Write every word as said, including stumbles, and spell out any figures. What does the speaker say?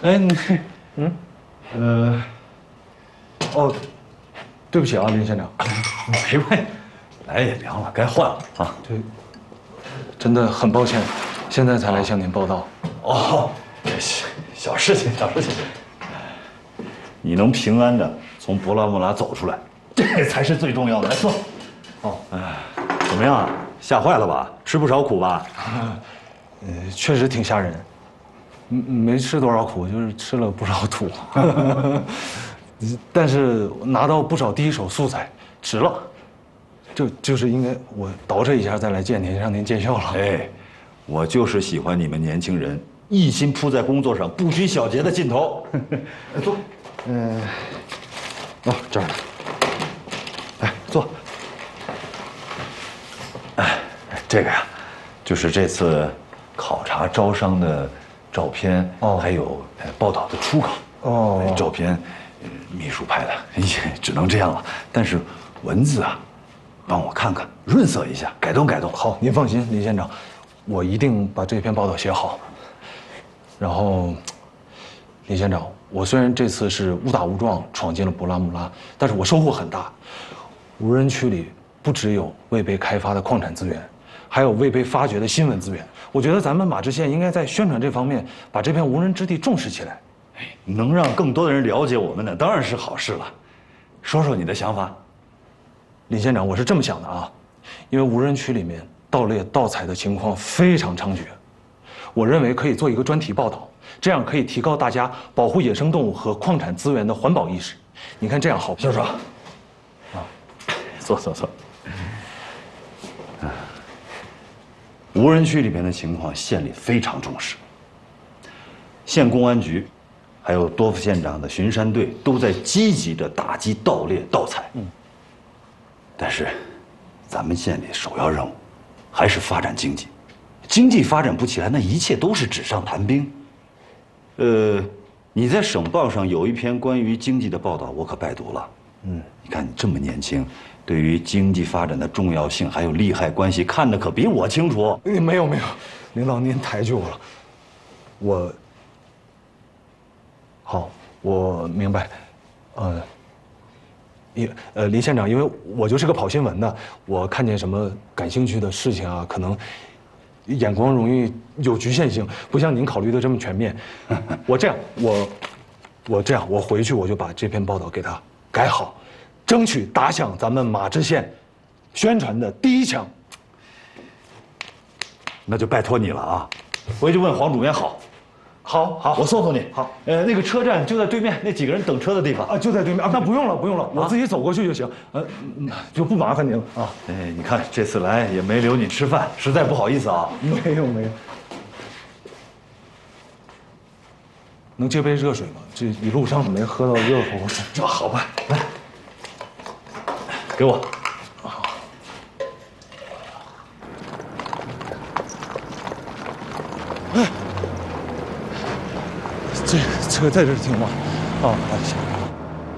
哎，你，嗯，呃，哦，对不起啊，林县长， 没关系，来也凉了，该换了啊。 这真的很抱歉，现在才来向您报道。 哦，小小事情，小事情。你能平安的从博拉木拉走出来，这才是最重要的。来坐。哦，哎，怎么样？吓坏了吧？吃不少苦吧？ 呃，确实挺吓人，没吃多少苦，就是吃了不少土。但是拿到不少第一手素材，值了。就就是应该我捯饬一下再来见您，让您见笑了。 哎，我就是喜欢你们年轻人一心扑在工作上，不拘小节的劲头。坐。 嗯，哦，这儿呢。 哎，坐。哎，这个呀，就是这次考察招商的照片，哦，还有呃报道的初稿。哦，照片，呃秘书拍的，也只能这样了。但是文字啊，帮我看看，润色一下，改动改动。 好，您放心，林县长，我一定把这篇报道写好。然后，林县长，我虽然这次是误打误撞闯进了博拉木拉，但是我收获很大。无人区里不只有未被开发的矿产资源，还有未被发掘的新闻资源。我觉得咱们马知县应该在宣传这方面把这片无人之地重视起来。 能让更多的人了解我们呢，当然是好事了。说说你的想法。 林县长，我是这么想的啊，因为无人区里面盗猎盗采的情况非常猖獗，我认为可以做一个专题报道，这样可以提高大家保护野生动物和矿产资源的环保意识。你看这样好不好？ 校长，啊，坐坐坐。啊，无人区里面的情况，县里非常重视。县公安局，还有多副县长的巡山队都在积极地打击盗猎盗采。嗯。但是，咱们县里首要任务，还是发展经济。经济发展不起来，那一切都是纸上谈兵。呃，你在省报上有一篇关于经济的报道，我可拜读了。嗯，你看你这么年轻，对于经济发展的重要性还有利害关系，看得可比我清楚。 没有没有，领导您抬举我了。我，好，我明白。呃。也呃，林县长，因为我就是个跑新闻的，我看见什么感兴趣的事情啊，可能眼光容易有局限性，不像您考虑的这么全面。我这样，我我这样，我回去我就把这篇报道给他改好，争取打响咱们马知县宣传的第一枪。 那就拜托你了啊！回去问黄主编好。 好，好， 我送送你。 好， 呃，那个车站就在对面，那几个人等车的地方啊，就在对面啊。那不用了，不用了，我自己走过去就行。呃，就不麻烦您了啊。 哎，你看这次来也没留你吃饭，实在不好意思啊。 没有，没有。能接杯热水吗？这一路上没喝到热乎。 这好吧，来，给我。 这车在这儿停吗？啊，行。